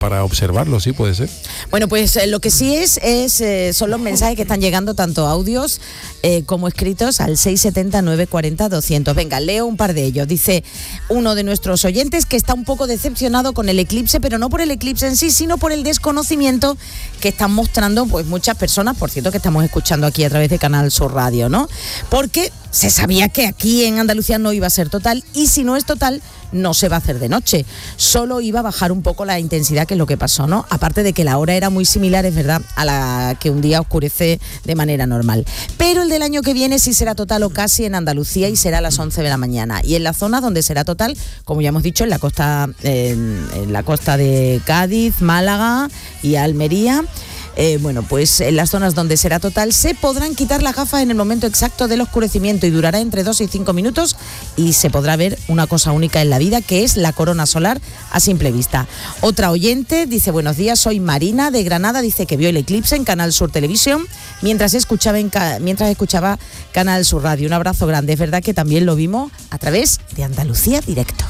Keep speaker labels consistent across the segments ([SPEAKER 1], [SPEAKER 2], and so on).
[SPEAKER 1] para observarlo, sí, puede ser.
[SPEAKER 2] Bueno, pues lo que sí son los mensajes que están llegando, tanto audios como escritos, al 670-940-200. Venga, leo un par de ellos. Dice uno de nuestros oyentes que está un poco decepcionado con el eclipse, pero no por el eclipse en sí, sino por el desconocimiento que están mostrando pues muchas personas, por cierto, que estamos escuchando aquí a través de Canal Sur Radio, ¿no? Porque se sabía que aquí en Andalucía no iba a ser total, y si no es total, no se va a hacer de noche. Solo iba a bajar un poco la intensidad, que es lo que pasó, ¿no? Aparte de que la hora era muy similar, es verdad, a la que un día oscurece de manera normal. Pero el del año que viene sí será total, o casi, en Andalucía, y será a las 11 de la mañana. Y en la zona donde será total, como ya hemos dicho, en la costa de Cádiz, Málaga y Almería. Bueno, pues en las zonas donde será total se podrán quitar las gafas en el momento exacto del oscurecimiento, y durará entre 2 y 5 minutos, y se podrá ver una cosa única en la vida, que es la corona solar a simple vista. Otra oyente dice: buenos días, soy Marina de Granada, dice que vio el eclipse en Canal Sur Televisión mientras escuchaba Canal Sur Radio. Un abrazo grande. Es verdad que también lo vimos a través de Andalucía Directo.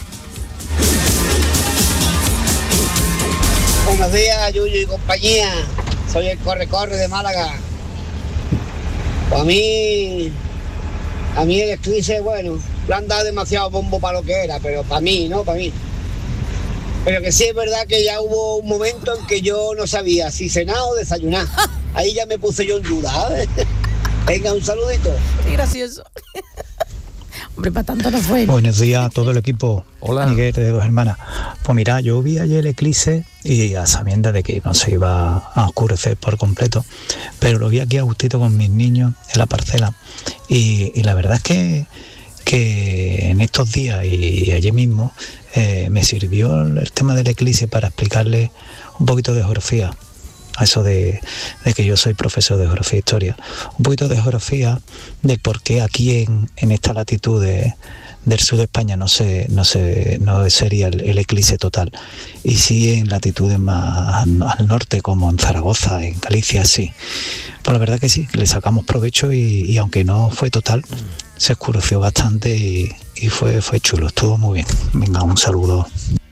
[SPEAKER 3] Buenos días, Yuyu y compañía. Soy el Corre de Málaga. Pues a mí el eclipse, bueno, le han dado demasiado bombo para lo que era, pero para mí, ¿no? Para mí. Pero que sí es verdad que ya hubo un momento en que yo no sabía si cenar o desayunar. Ahí ya me puse yo en duda, ¿sabes? Venga, un saludito.
[SPEAKER 2] Qué gracioso. Hombre, para tanto no fue.
[SPEAKER 4] Buenos días a todo el equipo.
[SPEAKER 1] Hola.
[SPEAKER 4] Miguel de Dos Hermanas. Pues mira, yo vi ayer el eclipse, y a sabiendas de que no se iba a oscurecer por completo, pero lo vi aquí a gustito con mis niños en la parcela, y la verdad es que en estos días y ayer mismo me sirvió el tema del eclipse para explicarles un poquito de geografía. A eso de que yo soy profesor de geografía e historia, un poquito de geografía de por qué aquí en esta latitud del sur de España no sería el eclipse total, y sí en latitudes más al norte, como en Zaragoza, en Galicia, sí. Pues la verdad que sí, que le sacamos provecho, y aunque no fue total, se oscureció bastante y fue chulo, estuvo muy bien. Venga, un saludo.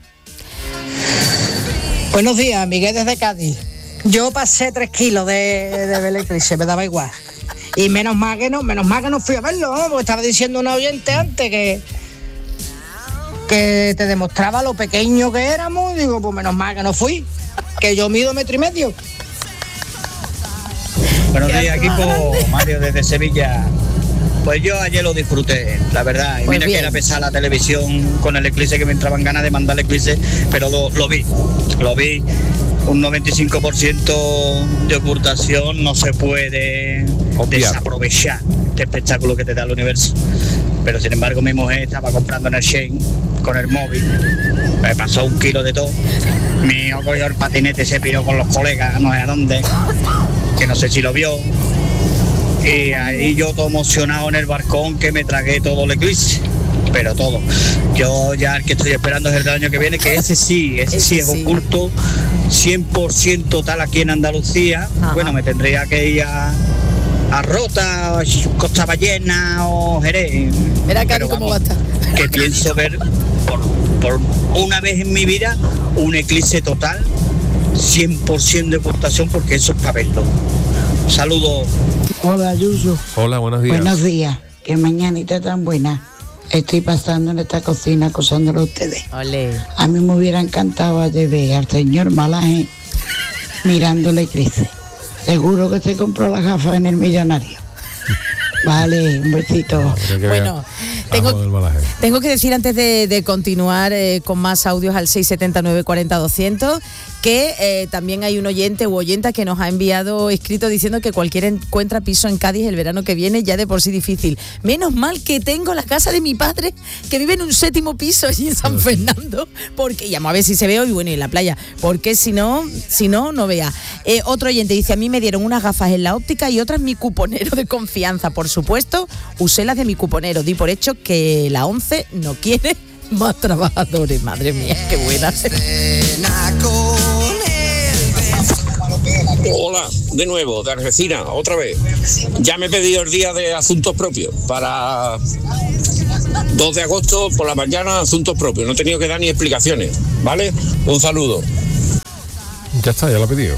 [SPEAKER 5] Buenos días, Miguel desde Cádiz. Yo pasé 3 kilos de ver el eclipse, me daba igual. Y menos mal que no fui a verlo, ¿no? Porque estaba diciendo un oyente antes que te demostraba lo pequeño que éramos, y digo, pues menos mal que no fui, que yo mido 1,5 metros.
[SPEAKER 6] Buenos días, equipo. Mario desde Sevilla. Pues yo ayer lo disfruté, la verdad. Y
[SPEAKER 2] pues
[SPEAKER 6] mira
[SPEAKER 2] bien.
[SPEAKER 6] que era pesada la televisión con el eclipse, que me entraban ganas de mandar el eclipse, pero lo vi. Un 95% de ocultación, no se puede desaprovechar este espectáculo que te da el universo. Pero sin embargo mi mujer estaba comprando en el Shein con el móvil, me pasó 1 kilo de todo. Mi hijo cogió el patinete, se piró con los colegas, no sé a dónde, que no sé si lo vio. Y ahí yo todo emocionado en el balcón, que me tragué todo el eclipse, pero todo. Yo ya el que estoy esperando es el del año que viene, que ese sí es oculto, 100% total aquí en Andalucía. Ajá. Bueno, me tendría que ir a Rota, Costa Ballena o Jerez.
[SPEAKER 2] Verá, Cari, cómo va a estar.
[SPEAKER 6] Que pienso ver por una vez en mi vida un eclipse total, 100% de ocultación, porque eso es para verlo. Saludos.
[SPEAKER 7] Hola, Yuyu.
[SPEAKER 1] Hola, buenos días.
[SPEAKER 7] Buenos días. Qué mañanita tan buena. Estoy pasando en esta cocina acosándolo a ustedes.
[SPEAKER 2] Olé.
[SPEAKER 7] A mí me hubiera encantado de ver al señor Malaje mirando el eclipse. Seguro que se compró las gafas en el Millonario. Vale, un besito.
[SPEAKER 2] Bueno, tengo que decir, antes de continuar con más audios al 679-40-200, que también hay un oyente u oyenta que nos ha enviado escrito diciendo que cualquiera encuentra piso en Cádiz el verano que viene, ya de por sí difícil. Menos mal que tengo la casa de mi padre, que vive en un 7º piso allí en San Fernando, porque llamo a ver si se ve hoy, bueno, y en la playa, porque si no, no vea. Otro oyente dice: a mí me dieron unas gafas en la óptica y otras mi cuponero de confianza. Por supuesto, usé las de mi cuponero, di por hecho que la 11 no quiere más trabajadores. Madre mía, qué buenas.
[SPEAKER 8] Hola, de nuevo, de Algeciras, otra vez. Ya me he pedido el día de asuntos propios para 2 de agosto por la mañana, asuntos propios. No he tenido que dar ni explicaciones, ¿vale? Un saludo.
[SPEAKER 1] Ya está, ya lo he pedido.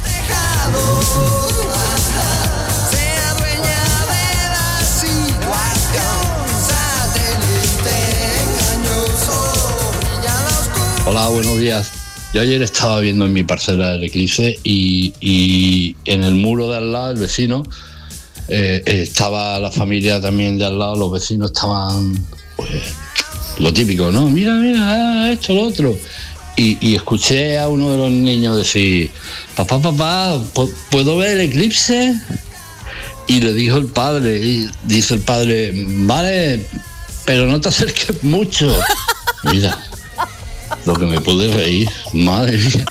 [SPEAKER 9] Hola, buenos días. Yo ayer estaba viendo en mi parcela el eclipse y en el muro de al lado, el vecino, estaba la familia también de al lado, los vecinos estaban, pues, lo típico, ¿no? Mira, esto, lo otro. Y escuché a uno de los niños decir, papá, ¿puedo ver el eclipse? Y le dijo el padre, y dice el padre, vale, pero no te acerques mucho. Mira, lo que me pude reír, madre mía.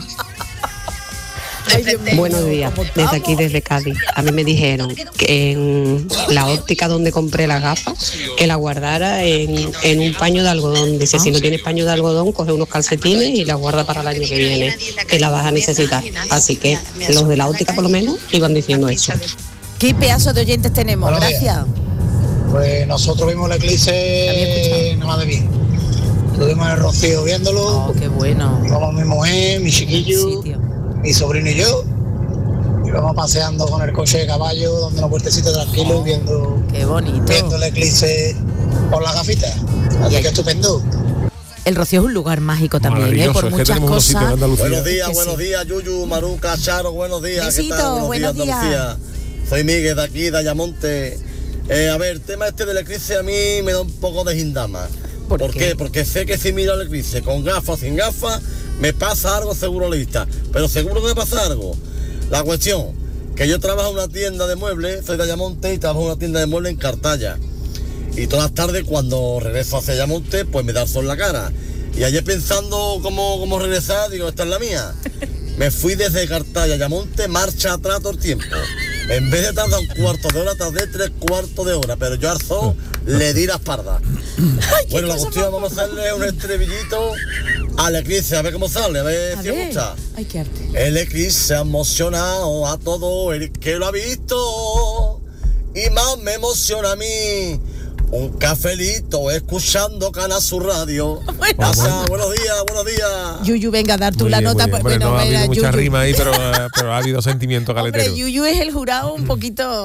[SPEAKER 10] Buenos días, desde aquí, desde Cádiz. A mí me dijeron que en la óptica donde compré las gafas, que la guardara en un paño de algodón. Dice, si no tienes paño de algodón, coge unos calcetines y la guarda para el año que viene, que la vas a necesitar. Así que los de la óptica, por lo menos, iban diciendo eso.
[SPEAKER 2] ¿Qué pedazo de oyentes tenemos?
[SPEAKER 11] Buenos
[SPEAKER 2] Gracias.
[SPEAKER 11] Pues nosotros vimos el eclipse nada más de bien. Estuvimos en el Rocío viéndolo.
[SPEAKER 2] Oh, qué bueno.
[SPEAKER 11] Íbamos mi mujer, mi chiquillo, mi sobrino y yo. Íbamos paseando con el coche de caballo, dando una vueltecita tranquilo, viendo,
[SPEAKER 2] qué bonito,
[SPEAKER 11] viendo el eclipse por las gafitas. Así que estupendo.
[SPEAKER 2] El Rocío es un lugar mágico también, por muchas cosas.
[SPEAKER 12] Buenos días, Yuyu, Maruca, Charo, buenos días.
[SPEAKER 2] Besito,
[SPEAKER 12] ¿qué tal?
[SPEAKER 2] buenos días.
[SPEAKER 12] Andalucía. Soy Miguel de aquí, de Ayamonte. A ver, el tema este del eclipse a mí me da un poco de gindama. ¿Por qué? Porque sé que si miro el eclipse con gafas, sin gafas, me pasa algo seguro lista. Pero seguro que me pasa algo. La cuestión, que yo trabajo en una tienda de muebles, soy de Ayamonte y trabajo en una tienda de muebles en Cartaya. Y todas las tardes cuando regreso hacia Ayamonte, pues me da el sol en la cara. Y ayer pensando cómo regresar, digo, esta es la mía. Me fui desde Cartaya a Ayamonte, marcha atrás todo el tiempo. En vez de tardar un cuarto de hora, tardé 3/4 de hora, pero yo al sol le di la espalda. Bueno, la cuestión, vamos a hacerle un estribillito al eclipse, a ver cómo sale, a ver si os gusta.
[SPEAKER 2] Ay, qué arte.
[SPEAKER 12] El eclipse ha emocionado a todo el que lo ha visto y más me emociona a mí un cafelito escuchando Canal Sur Radio. Buenos días.
[SPEAKER 2] Yuyu, venga, dar tú
[SPEAKER 1] Muy
[SPEAKER 2] la
[SPEAKER 1] bien,
[SPEAKER 2] nota.
[SPEAKER 1] muy bien.
[SPEAKER 2] Pues,
[SPEAKER 1] Bueno, no ha habido mucha
[SPEAKER 2] Yuyu.
[SPEAKER 1] rima ahí, pero ha habido sentimiento caletero.
[SPEAKER 2] Hombre, Yuyu es el jurado un poquito.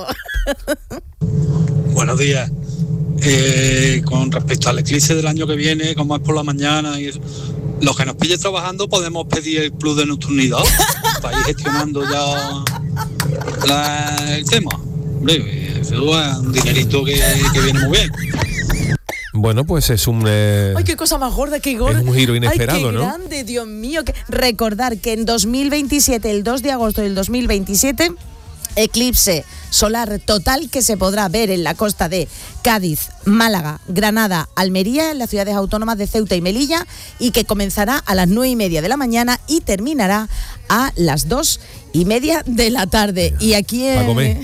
[SPEAKER 13] Buenos días. Con respecto al eclipse del año que viene, como es por la mañana y eso, los que nos pille trabajando podemos pedir el plus de nocturnidad para ir gestionando ya el tema. Hombre, eso es un dinerito que viene muy bien.
[SPEAKER 1] Bueno, pues es un...
[SPEAKER 2] Ay, qué cosa más gorda, qué gorda.
[SPEAKER 1] Es un giro inesperado,
[SPEAKER 2] Ay, qué
[SPEAKER 1] ¿no?
[SPEAKER 2] grande, Dios mío. Recordar que en 2027, el 2 de agosto del 2027, eclipse solar total que se podrá ver en la costa de Cádiz, Málaga, Granada, Almería, en las ciudades autónomas de Ceuta y Melilla, y que comenzará a las 9:30 de la mañana y terminará a las 2:30 de la tarde. Y aquí
[SPEAKER 1] Para comer.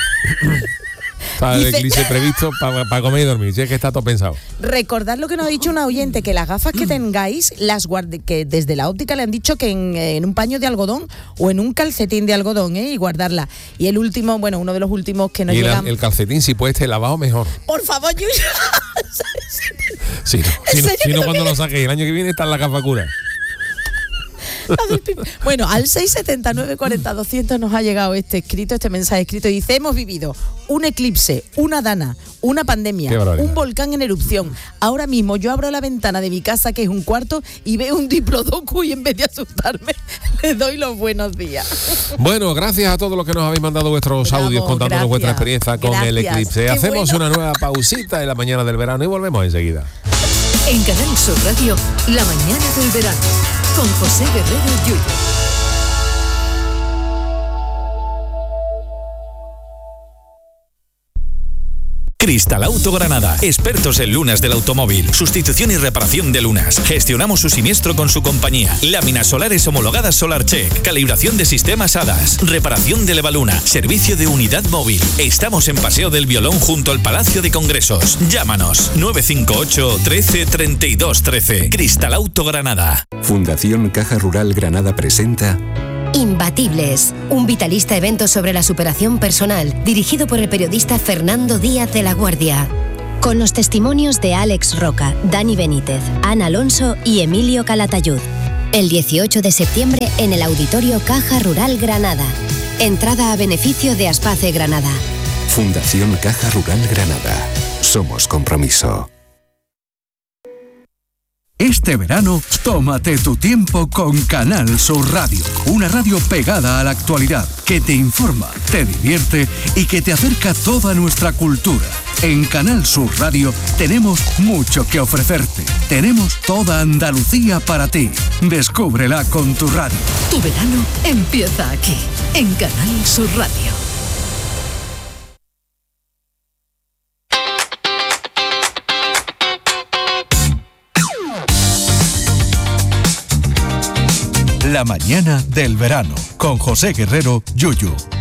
[SPEAKER 1] Para el eclipse previsto para comer y dormir, si es que está todo pensado.
[SPEAKER 2] Recordad lo que nos ha dicho una oyente, que las gafas que tengáis, que desde la óptica le han dicho que en un paño de algodón o en un calcetín de algodón, y guardarla. Y el último, bueno, uno de los últimos que nos llegan...
[SPEAKER 1] el calcetín, si puede estar lavado, mejor.
[SPEAKER 2] Por favor, Yuyu.
[SPEAKER 1] Si no, cuando lo saquéis el año que viene está en la gafa cura.
[SPEAKER 2] Bueno, al 679 40 200 nos ha llegado este mensaje escrito, y dice: hemos vivido un eclipse, una dana, una pandemia, un volcán en erupción. Ahora mismo yo abro la ventana de mi casa, que es un cuarto, y veo un diplodocus, y en vez de asustarme le doy los buenos días.
[SPEAKER 1] Bueno, gracias a todos los que nos habéis mandado vuestros audios contándonos vuestra experiencia con el eclipse. Hacemos una nueva pausita en la mañana del verano y volvemos enseguida.
[SPEAKER 14] En Canal Sur Radio, la mañana del verano, con José Guerrero Yuyu.
[SPEAKER 15] Cristal Auto Granada, expertos en lunas del automóvil, sustitución y reparación de lunas. Gestionamos su siniestro con su compañía. Láminas solares homologadas SolarCheck, calibración de sistemas HADAS, reparación de Levaluna, servicio de unidad móvil. Estamos en Paseo del Violón junto al Palacio de Congresos. Llámanos 958 13 32 13. Cristal Auto Granada.
[SPEAKER 16] Fundación Caja Rural Granada presenta
[SPEAKER 17] Imbatibles, un vitalista evento sobre la superación personal, dirigido por el periodista Fernando Díaz de la Guardia. Con los testimonios de Alex Roca, Dani Benítez, Ana Alonso y Emilio Calatayud. El 18 de septiembre en el Auditorio Caja Rural Granada. Entrada a beneficio de Aspace Granada.
[SPEAKER 16] Fundación Caja Rural Granada. Somos compromiso.
[SPEAKER 18] Este verano, tómate tu tiempo con Canal Sur Radio. Una radio pegada a la actualidad, que te informa, te divierte y que te acerca toda nuestra cultura. En Canal Sur Radio tenemos mucho que ofrecerte. Tenemos toda Andalucía para ti. Descúbrela con tu radio.
[SPEAKER 14] Tu verano empieza aquí, en Canal Sur Radio.
[SPEAKER 18] La mañana del verano, con José Guerrero, Yuyu.